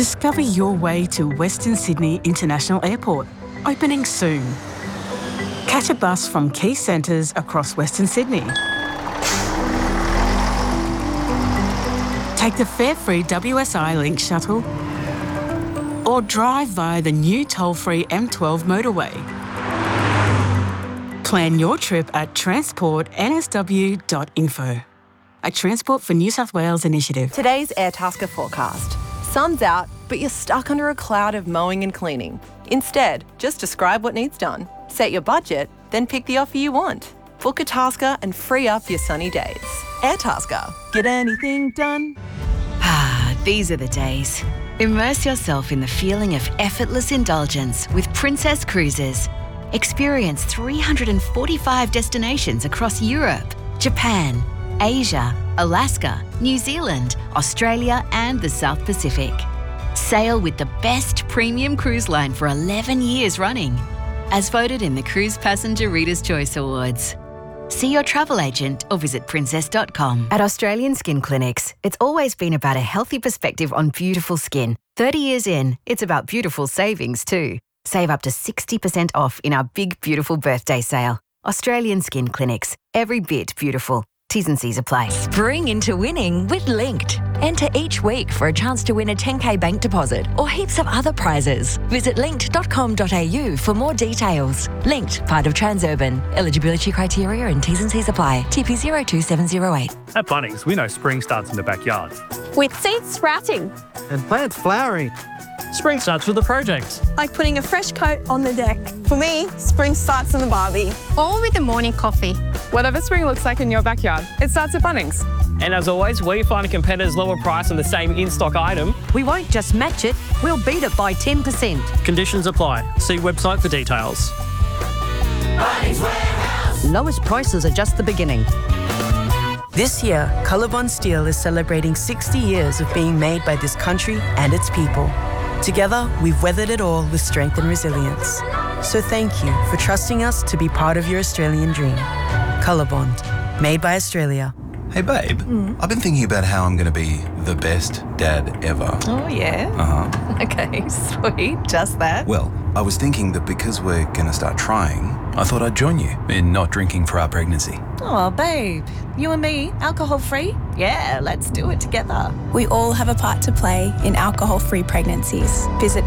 Discover your way to Western Sydney International Airport, opening soon. Catch a bus from key centres across Western Sydney. Take the fare-free WSI Link shuttle or drive via the new toll-free M12 motorway. Plan your trip at transportnsw.info, a Transport for New South Wales initiative. Today's Airtasker forecast. Sun's out, but you're stuck under a cloud of mowing and cleaning. Instead, just describe what needs done. Set your budget, then pick the offer you want. Book a Tasker and free up your sunny days. Airtasker. Get anything done. These are the days. Immerse yourself in the feeling of effortless indulgence with Princess Cruises. Experience 345 destinations across Europe, Japan, Asia, Alaska, New Zealand, Australia and the South Pacific. Sail with the best premium cruise line for 11 years running, as voted in the Cruise Passenger Reader's Choice Awards. See your travel agent or visit princess.com. At Australian Skin Clinics, it's always been about a healthy perspective on beautiful skin. 30 years in, it's about beautiful savings too. Save up to 60% off in our big, beautiful birthday sale. Australian Skin Clinics. Every bit beautiful. T's and C's apply. Spring into winning with Linked. Enter each week for a chance to win a 10K bank deposit or heaps of other prizes. Visit linked.com.au for more details. Linked, part of Transurban. Eligibility criteria and T's and C's apply. TP 02708. At Bunnings, we know spring starts in the backyard. With seeds sprouting. And plants flowering. Spring starts with a project. Like putting a fresh coat on the deck. For me, spring starts in the barbie. Or with a morning coffee. Whatever spring looks like in your backyard, it starts at Bunnings. And as always, we find a competitor's lower price on the same in-stock item. We won't just match it, we'll beat it by 10%. Conditions apply. See website for details. Bunnings Warehouse. Lowest prices are just the beginning. This year, Colorbond Steel is celebrating 60 years of being made by this country and its people. Together, we've weathered it all with strength and resilience. So thank you for trusting us to be part of your Australian dream. Colorbond, made by Australia. Hey babe, I've been thinking about how I'm going to be the best dad ever. Oh, yeah? Uh-huh. Okay, sweet. Just that. Well, I was thinking that because we're going to start trying, I thought I'd join you in not drinking for our pregnancy. Oh, babe. You and me, alcohol-free? Yeah, let's do it together. We all have a part to play in alcohol-free pregnancies. Visit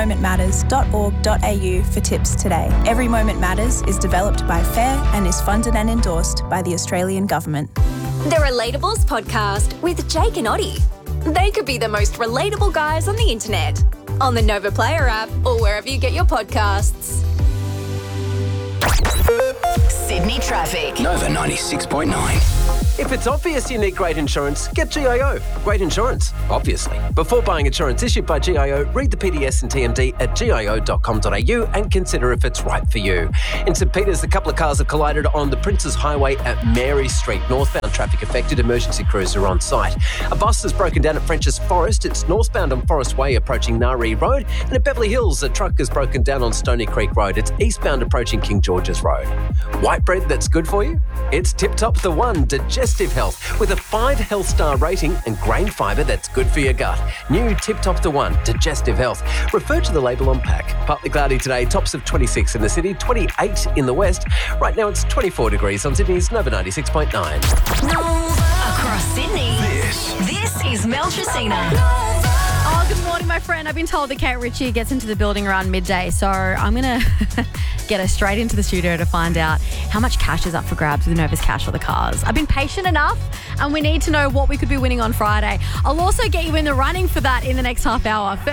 everymomentmatters.org.au for tips today. Every Moment Matters is developed by FAIR and is funded and endorsed by the Australian Government. The Relatables Podcast with Jake and Oddie. They could be the most relatable guys on the internet. On the Nova Player app or wherever you get your podcasts. Sydney traffic. Nova 96.9. If it's obvious you need great insurance, get GIO. Great insurance, obviously. Before buying insurance issued by GIO, read the PDS and TMD at gio.com.au and consider if it's right for you. In St Peters, a couple of cars have collided on the Princes Highway at Mary Street. Northbound traffic affected, emergency crews are on site. A bus has broken down at French's Forest. It's northbound on Forest Way approaching Naree Road. And at Beverly Hills, a truck has broken down on Stony Creek Road. It's eastbound approaching King George's Road. White bread that's good for you? It's Tip Top the One Digestive Health with a 5 health star rating and grain fibre that's good for your gut. New Tip Top the One Digestive Health. Refer to the label on pack. Partly cloudy today, tops of 26 in the city, 28 in the west. Right now it's 24 degrees on Sydney's Nova 96.9. Across Sydney, this is Mel Tracina. Oh, good morning, my friend. I've been told that Kate Ritchie gets into the building around midday, so I'm going to get her straight into the studio to find out how much cash is up for grabs with Nova's Cash for the Cars. I've been patient enough, and we need to know what we could be winning on Friday. I'll also get you in the running for that in the next half hour.